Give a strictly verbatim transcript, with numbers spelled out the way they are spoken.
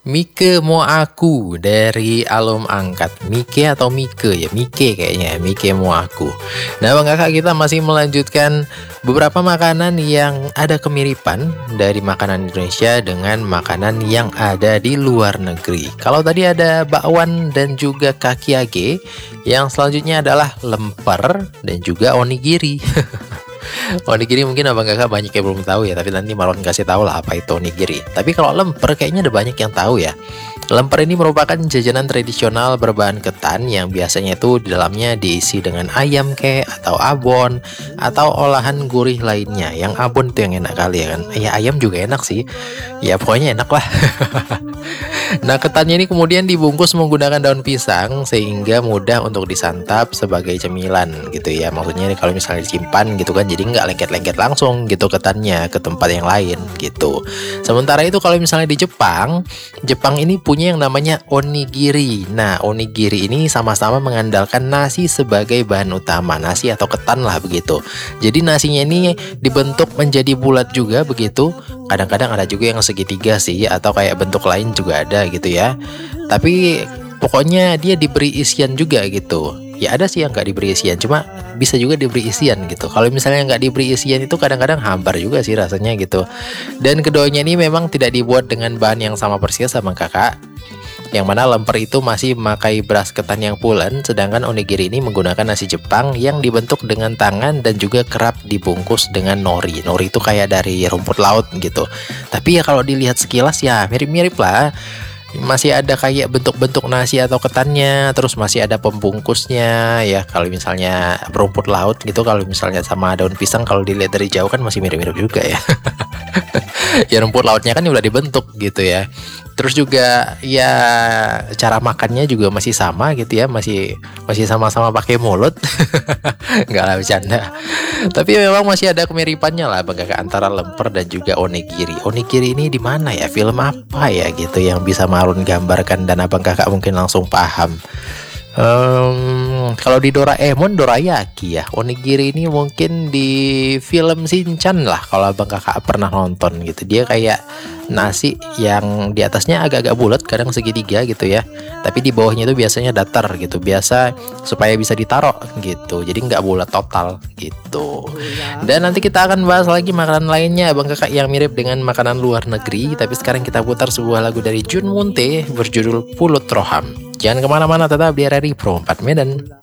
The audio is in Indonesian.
Mike Mo Aku dari Alum Angkat. Mike atau Mike ya? Mike kayaknya, Mike Mo Aku. Nah, Bang Kakak, kita masih melanjutkan beberapa makanan yang ada kemiripan dari makanan Indonesia dengan makanan yang ada di luar negeri. Kalau tadi ada bakwan dan juga kakiage, yang selanjutnya adalah lemper dan juga onigiri. Onigiri mungkin abang kakak banyak yang belum tahu ya, tapi nanti Marlon kasih tahu lah apa itu onigiri. Tapi kalau lemper kayaknya ada banyak yang tahu ya. Lemper ini merupakan jajanan tradisional berbahan ketan yang biasanya itu di dalamnya diisi dengan ayam kek atau abon atau olahan gurih lainnya. Yang abon itu yang enak kali ya kan. Ya ayam juga enak sih. Ya pokoknya enak lah. Nah, ketannya ini kemudian dibungkus menggunakan daun pisang sehingga mudah untuk disantap sebagai cemilan gitu ya. Maksudnya kalau misalnya disimpan gitu kan, jadi nggak lengket-lengket langsung gitu ketannya ke tempat yang lain gitu. Sementara itu kalau misalnya di Jepang, Jepang ini punya yang namanya onigiri. Nah, onigiri ini sama-sama mengandalkan nasi sebagai bahan utama, nasi atau ketan lah begitu. Jadi nasinya ini dibentuk menjadi bulat juga begitu. Kadang-kadang ada juga yang segitiga sih, atau kayak bentuk lain juga ada gitu ya. Tapi pokoknya dia diberi isian juga gitu. Ya ada sih yang nggak diberi isian, cuma bisa juga diberi isian gitu. Kalau misalnya nggak diberi isian itu kadang-kadang hambar juga sih rasanya gitu. Dan keduanya ini memang tidak dibuat dengan bahan yang sama persis sama kakak. Yang mana lemper itu masih memakai beras ketan yang pulen, sedangkan onigiri ini menggunakan nasi Jepang yang dibentuk dengan tangan dan juga kerap dibungkus dengan nori. Nori itu kayak dari rumput laut gitu. Tapi ya kalau dilihat sekilas ya mirip-mirip lah. Masih ada kayak bentuk-bentuk nasi atau ketannya, terus masih ada pembungkusnya ya. Kalau misalnya rumput laut gitu, kalau misalnya sama daun pisang, kalau dilihat dari jauh kan masih mirip-mirip juga ya. Ya rumput lautnya kan udah dibentuk gitu ya. Terus juga ya cara makannya juga masih sama gitu ya, masih masih sama-sama pakai mulut. Enggak lah, bercanda. Tapi memang masih ada kemiripannya lah Bang Kakak antara lemper dan juga onigiri. Onigiri ini di mana ya? Film apa ya gitu yang bisa Marun gambarkan dan Abang Kakak mungkin langsung paham. Um, kalau di Doraemon Dorayaki ya. Onigiri ini mungkin di film Shinchan lah kalau Abang Kakak pernah nonton gitu. Dia kayak nasi yang di atasnya agak-agak bulat, kadang segitiga gitu ya. Tapi di bawahnya itu biasanya datar gitu. Biasa supaya bisa ditaruh gitu. Jadi nggak bulat total gitu. Dan nanti kita akan bahas lagi makanan lainnya Abang Kakak yang mirip dengan makanan luar negeri. Tapi sekarang kita putar sebuah lagu dari Jun Munte berjudul Pulut Roham. Jangan kemana-mana, tetap di R R I Pro empat Medan.